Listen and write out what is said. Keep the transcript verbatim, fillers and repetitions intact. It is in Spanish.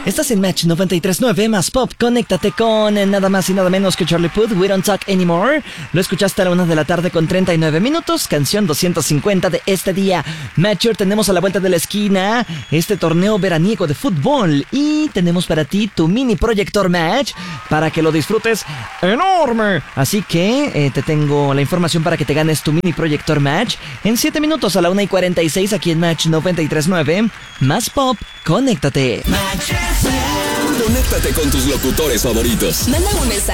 Estás en Match noventa y tres punto nueve más Pop. Conéctate con eh, nada más y nada menos que Charlie Puth, We Don't Talk Anymore. Lo escuchaste a la una de la tarde con treinta y nueve minutos. Canción doscientos cincuenta de este día. Matcher, tenemos a la vuelta de la esquina este torneo veraniego de fútbol. Y tenemos para ti tu mini proyector Match para que lo disfrutes enorme. Así que eh, te tengo la información para que te ganes tu mini proyector Match en siete minutos a la una y cuarenta y seis aquí en Match noventa y tres punto nueve más Pop. Conéctate. Conéctate con tus locutores favoritos. Manda un mensaje